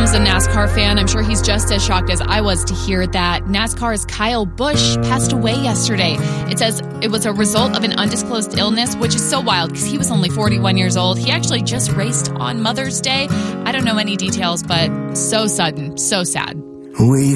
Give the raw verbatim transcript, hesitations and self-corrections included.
is a NASCAR fan. I'm sure he's just as shocked as I was to hear that NASCAR's Kyle Busch passed away yesterday. It says it was a result of an undisclosed illness, which is so wild because he was only forty-one years old. He actually just raced on Mother's Day. I don't know any details, but so sudden, so sad. We